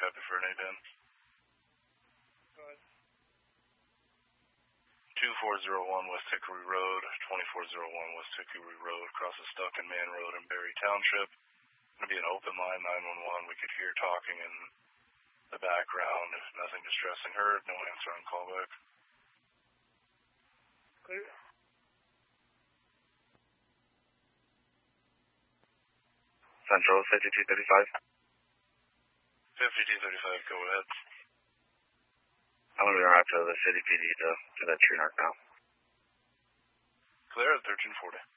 copy for an ABIN. Go ahead. 2401 West Hickory Road, 2401 West Hickory Road, crosses Stuckin Man Road in Berry Township. Going to be an open line 911. We could hear talking in the background. Nothing distressing heard. No answer on callback. Clear. Central 5235. 5235, go ahead. I'm going to be around to the city PD to do that tree narc now. Clear at 1340.